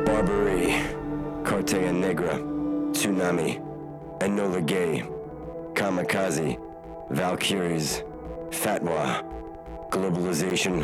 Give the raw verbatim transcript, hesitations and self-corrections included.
Barbary, Cartea Negra, Tsunami, Enola Gay, Kamikaze, Valkyries, Fatwa, Globalization,